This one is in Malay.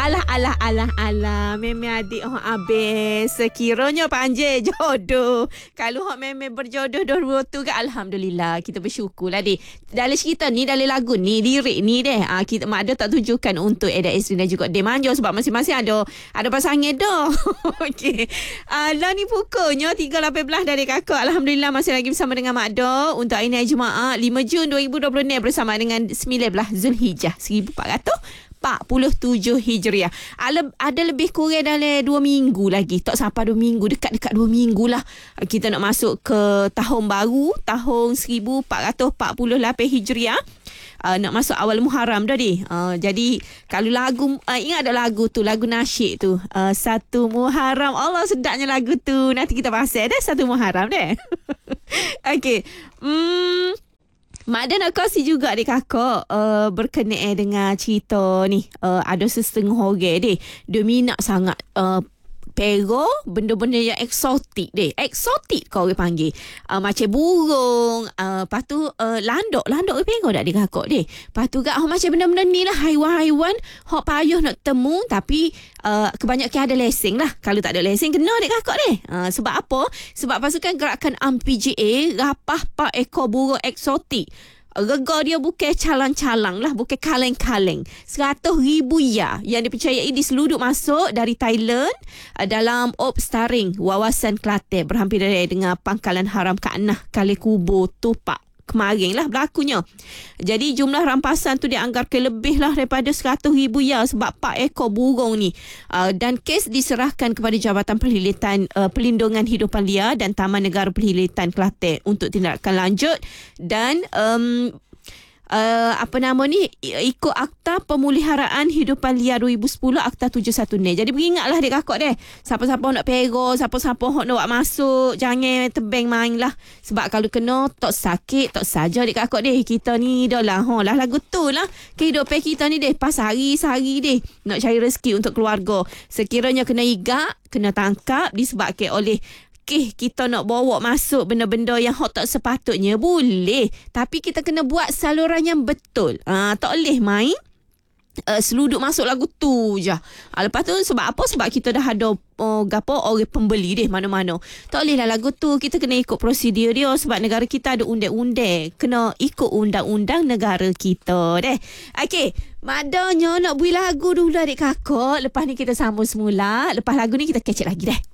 Alah. Meme adik habis. Sekiranya panjang jodoh. Kalau meme berjodoh dua tu kan, alhamdulillah. Kita bersyukur lah deh. Dalam cerita ni, dalam lagu ni, lirik ni deh. Kita mak ada tak tujukan untuk Eda Esrin dan juga Dem Anjo sebab masing-masing ada pasangan dah. Okey. Lah ni pukulnya 3.18 dari kakak. Alhamdulillah masih lagi bersama dengan Mak Do untuk hari ni Jumaat 5 Jun 2020 bersama dengan 19 Zulhijjah 1447 Hijriah. Ada lebih kurang dalam 2 minggu lagi. Tak sampai 2 minggu. Dekat-dekat 2 minggu lah. Kita nak masuk ke tahun baru. Tahun 1448 Hijriah. Nak masuk awal Muharram dah ni. Jadi kalau lagu ingat ada lagu tu, lagu nasyid tu, Satu Muharram. Allah sedapnya lagu tu. Nanti kita pasal dah Satu Muharram dah. Okey. Mak ada nak kongsi juga dek kakak berkenaan dengan cerita ni. Ada setengah orang deh. Dia minat sangat pero benda-benda yang eksotik deh. Eksotik kau orang panggil. Macam burung, lepas tu landok orang pero dak dek kakak deh. Lepas tu gak macam benda-benda ni lah, haiwan-haiwan hok payah nak temu tapi kebanyakan ada lesen lah. Kalau tak ada lesen kena dek kakak deh. Sebab apa? Sebab pasukan gerakan MPGA rapah 4 ekor burung eksotik. Rega dia bukan calang-calang lah, bukan kaleng-kaleng. 100,000 ya yang dipercayai diseluduk masuk dari Thailand dalam Op Staring, Wawasan Kelantan, berhampir dengan pangkalan haram Kaanah Kali Kubur Tupak. Kemarin lah berlakunya. Jadi jumlah rampasan tu dianggarkan lebih lah daripada 100,000 ya sebab 4 ekor burung ni. Dan kes diserahkan kepada Jabatan Perlindungan Hidupan Liar dan Taman Negara Perhilitan Kelantan untuk tindakan lanjut dan ikut Akta Pemuliharaan Hidupan Liar 2010 Akta 71 ni. Jadi beringatlah dek kakak deh. Siapa-siapa nak pero, siapa-siapa nak buat masuk, jangan tebeng main lah. Sebab kalau kena tak sakit, tak saja dek kakak deh. Kita ni dah lah lagu tu lah. Kehidupan kita ni deh pas hari-hari deh nak cari rezeki untuk keluarga. Sekiranya kena igak, kena tangkap disebabkan oleh kita nak bawa masuk benda-benda yang tak sepatutnya boleh, tapi kita kena buat saluran yang betul. Tak boleh main seluduk masuk lagu tu je. Lepas tu sebab apa? Sebab kita dah ada orang pembeli deh mana-mana. Tak boleh lah lagu tu. Kita kena ikut prosedur dia sebab negara kita ada undang-undang. Kena ikut undang-undang negara kita deh. Okey, madanya nak bui lagu dulu adik kakak. Lepas ni kita sambung semula. Lepas lagu ni kita kecek lagi deh.